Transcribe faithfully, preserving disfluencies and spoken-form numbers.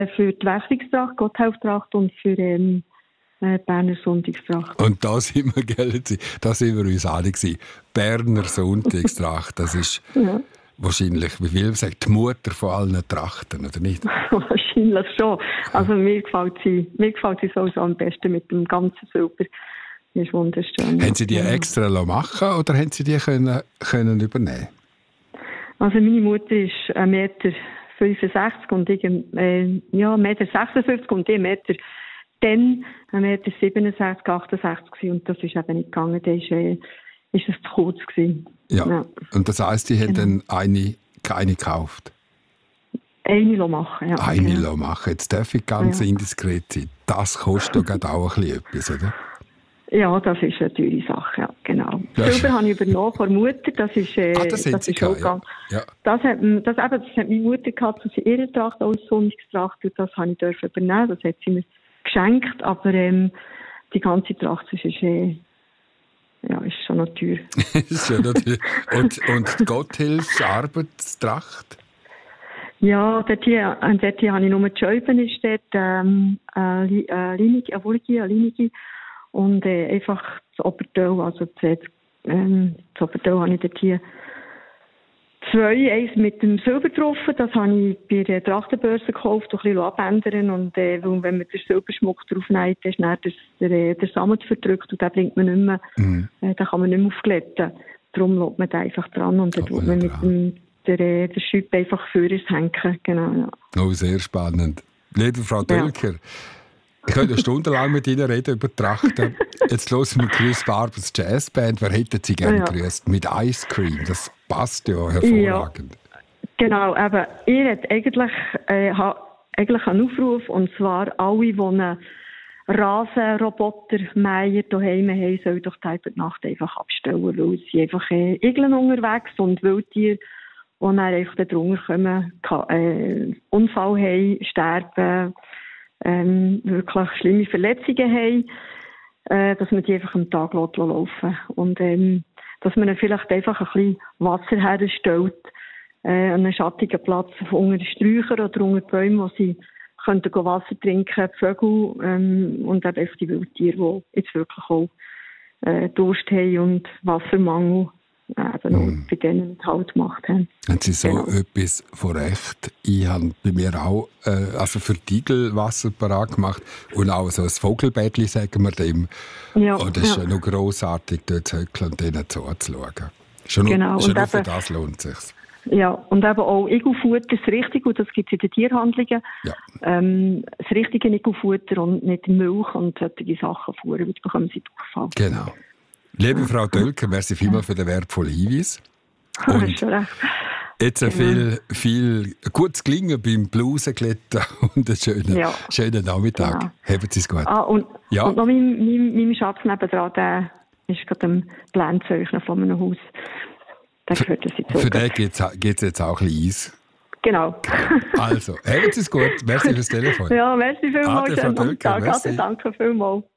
für die Wächrungstracht, Gotthelftracht und für ähm, äh, Berner Sonntagstracht. Und da sind wir, gell, da sind wir uns alle gewesen. Berner Sonntagstracht, das ist ja. wahrscheinlich, wie viel sagt, die Mutter von allen Trachten, oder nicht? Wahrscheinlich schon. Also mir gefällt sie, mir gefällt sie so am besten mit dem ganzen Silber. Das ist wunderschön. Haben Sie die extra machen oder haben Sie die können, können übernehmen? Also meine Mutter ist ein Meter fünfundsechzig und ich äh, ja, ein Meter sechsundfünfzig und ich ein Meter dann ein Meter siebenundsechzig, achtundsechzig und das ist eben nicht gegangen. Da ist, äh, ist es zu kurz gewesen. Ja. ja. Und das heisst, Sie haben genau. dann eine, keine gekauft? Eine machen, ja. Eine ja. machen. Jetzt darf ich ganz ja. indiskret sein. Das kostet ja auch ein bisschen etwas, oder? Ja, das ist eine teure Sache, ja, genau. Das Silber habe ich übernommen von der Mutter, das ist, äh, ah, das, das ist auch gegangen. Ja. Das, hat, das, eben, das hat meine Mutter gehabt, dass sie ihre Tracht als Sonntagstracht und das habe ich dürfen übernehmen, das hat sie mir geschenkt, aber ähm, die ganze Tracht ist, äh, ja, ist schon noch teuer. Ist schon noch teuer. Und, und die Gotthilfs-Arbeitstracht? Ja, dort hier, dort hier habe ich nur die Scheiben, ist dort ähm, eine, eine Linie, eine Wolke, eine Linie. Und äh, einfach das Oberteil, also das, ähm, das Oberteil habe ich dort hier zwei, eins mit dem Silber getroffen, das habe ich bei der Trachtenbörse gekauft, und ein bisschen abändern. Und äh, wenn man den Silberschmuck draufnäht, dann ist dann der, der, der Samen verdrückt und den bringt man nicht mehr, mhm. äh, den kann man nicht mehr aufglätten. Darum lässt man den einfach dran und dann tut man mit dem der, der Schüppe einfach für uns hängen. Genau, ja. Oh, sehr spannend. Liebe Frau Dölker, ja. Ich könnte stundenlang mit Ihnen reden über Trachten. Jetzt hören wir Chris Barbers Jazzband. Wer hätte Sie gerne ja. grüßt? Mit Ice Cream. Das passt ja hervorragend. Ja, genau, eben. Ich hätte eigentlich, äh, eigentlich einen Aufruf, und zwar alle, die einen Rasenroboter mähen daheim haben, sollen doch die Nacht einfach abstellen, weil sie einfach äh, Iglen unterwegs und Wildtiere, die dann einfach darunter kommen, äh, Unfall haben, sterben, Ähm, wirklich schlimme Verletzungen haben, äh, dass man die einfach am Tag laufen und ähm, dass man dann vielleicht einfach ein bisschen Wasser herstellt, äh, an einem schattigen Platz unter den Sträuchern oder unter den Bäumen, wo sie könnten Wasser trinken, die Vögel ähm, und eben die Wildtiere, die jetzt wirklich auch äh, Durst haben und Wassermangel eben mm. bei denen Halt gemacht haben. Haben Sie so genau. etwas von Recht? Ich habe bei mir auch äh, also für die Igel Wasser parat gemacht und auch so ein Vogelbettchen, sagen wir dem. Ja, und das ist ja ja noch grossartig, dort zu hückeln und denen zuzuschauen. Schon, genau. nur, schon nur eben, für das lohnt es sich. Ja, und eben auch Igelfutter ist richtig, und das gibt es in den Tierhandlungen. Ja. Ähm, das richtige Igelfutter und nicht Milch und solche Sachen fuhren, weil bekommen sie Durchfall. Genau. Liebe Frau Dölker, merci vielmals für den wertvollen Hinweis. Und jetzt ein genau. viel, viel gutes Gelingen beim Blusenklettern und einen schönen, ja. schönen Nachmittag. Genau. Haben Sie es gut. Ah, und, ja. und noch mein, mein, mein Schatz nebendran, der ist gerade am Bländzeichnen von einem Haus. Der gehört das jetzt Für den geht es jetzt auch ein bisschen Eis. Genau. Also, haben Sie es gut. Merci fürs Telefon. Ja, merci vielmals. Ade, Frau Dölker, Danke vielmals.